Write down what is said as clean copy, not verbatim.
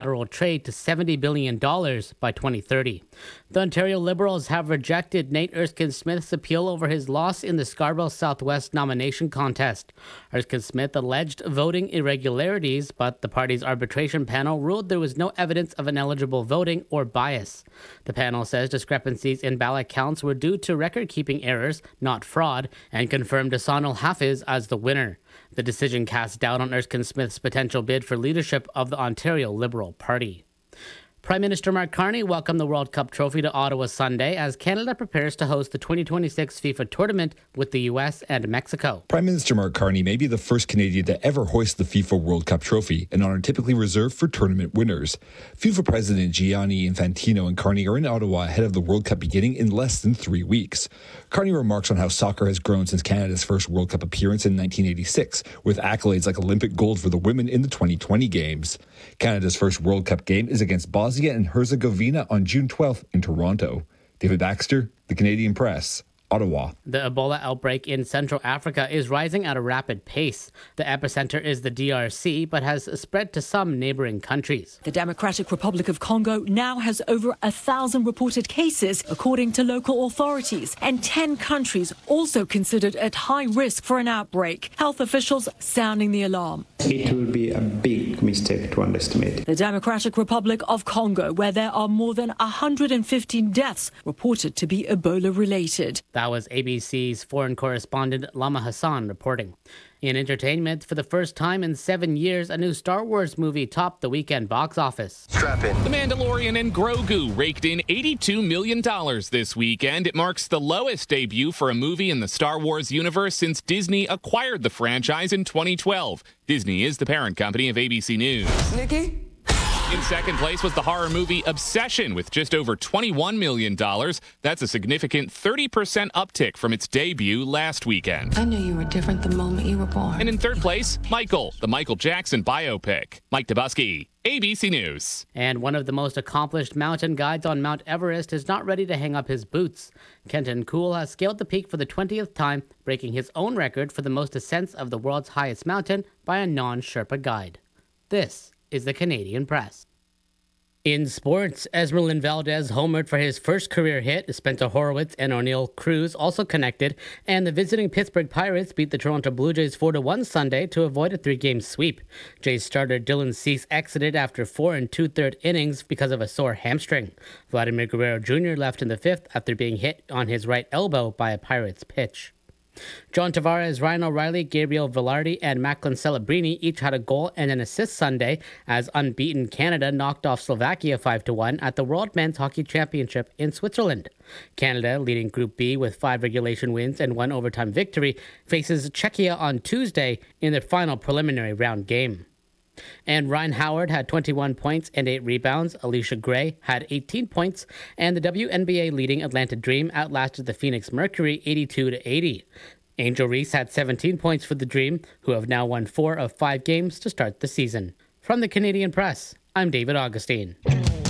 bilateral trade to $70 billion by 2030. The Ontario Liberals have rejected Nate Erskine-Smith's appeal over his loss in the Scarborough Southwest nomination contest. Erskine-Smith alleged voting irregularities, but the party's arbitration panel ruled there was no evidence of ineligible voting or bias. The panel says discrepancies in ballot counts were due to record-keeping errors, not fraud, and confirmed Hassan Al-Hafiz as the winner. The decision cast doubt on Erskine-Smith's potential bid for leadership of the Ontario Liberal Party. Prime Minister Mark Carney welcomed the World Cup trophy to Ottawa Sunday as Canada prepares to host the 2026 FIFA tournament with the U.S. and Mexico. Prime Minister Mark Carney may be the first Canadian to ever hoist the FIFA World Cup trophy, an honor typically reserved for tournament winners. FIFA President Gianni Infantino and Carney are in Ottawa ahead of the World Cup beginning in less than 3 weeks. Carney remarks on how soccer has grown since Canada's first World Cup appearance in 1986, with accolades like Olympic gold for the women in the 2020 Games. Canada's first World Cup game is against Bosnia and Herzegovina on June 12th in Toronto. David Baxter, The Canadian Press, Ottawa. The Ebola outbreak in Central Africa is rising at a rapid pace. The epicenter is the DRC, but has spread to some neighboring countries. The Democratic Republic of Congo now has over 1,000 reported cases, according to local authorities, and 10 countries also considered at high risk for an outbreak. Health officials sounding the alarm. It will be a big mistake to underestimate. The Democratic Republic of Congo, where there are more than 115 deaths reported to be Ebola-related. That was ABC's foreign correspondent Lama Hassan reporting. In entertainment, for the first time in 7 years, a new Star Wars movie topped the weekend box office. Strap in. The Mandalorian and Grogu raked in $82 million this weekend. It marks the lowest debut for a movie in the Star Wars universe since Disney acquired the franchise in 2012. Disney is the parent company of ABC News. Nikki? In second place was the horror movie Obsession with just over $21 million. That's a significant 30% uptick from its debut last weekend. I knew you were different the moment you were born. And in third place, Michael, the Michael Jackson biopic. Mike Tabusky, ABC News. And one of the most accomplished mountain guides on Mount Everest is not ready to hang up his boots. Kenton Kuhl has scaled the peak for the 20th time, breaking his own record for the most ascents of the world's highest mountain by a non-Sherpa guide. This is the Canadian Press. In sports, Esmeralyn Valdez homered for his first career hit. Spencer Horwitz and O'Neill Cruz also connected, and the visiting Pittsburgh Pirates beat the Toronto Blue Jays 4-1 Sunday to avoid a 3-game sweep. Jays starter Dylan Cease exited after 4 2/3 innings because of a sore hamstring. Vladimir Guerrero Jr. left in the fifth after being hit on his right elbow by a Pirates pitch. John Tavares, Ryan O'Reilly, Gabriel Velarde, and Macklin Celebrini each had a goal and an assist Sunday as unbeaten Canada knocked off Slovakia 5-1 at the World Men's Hockey Championship in Switzerland. Canada, leading Group B with 5 regulation wins and 1 overtime victory, faces Czechia on Tuesday in their final preliminary round game. And Ryan Howard had 21 points and 8 rebounds. Alicia Gray had 18 points, and the WNBA leading Atlanta Dream outlasted the Phoenix Mercury 82-80. Angel Reese had 17 points for the Dream, who have now won 4 of 5 games to start the season. From the Canadian Press, I'm David Augustine.